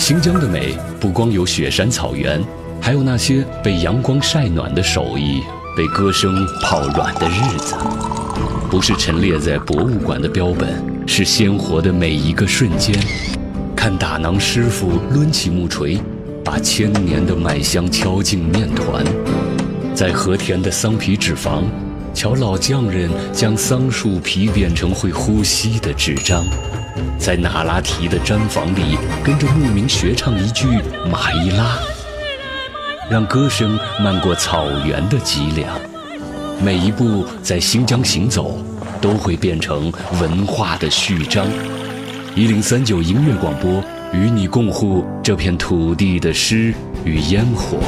新疆的美不光有雪山草原，还有那些被阳光晒暖的手艺，被歌声泡软的日子。不是陈列在博物馆的标本，是鲜活的每一个瞬间。看打囊师傅抡起木锤，把1000年的麦香敲进面团。在和田的桑皮纸坊，瞧老匠人将桑树皮变成会呼吸的纸张。在那拉提的毡房里，跟着牧民学唱一句马伊拉，让歌声漫过草原的脊梁。每一步在新疆行走，都会变成文化的序章。1039音乐广播，与你共护这片土地的诗与烟火。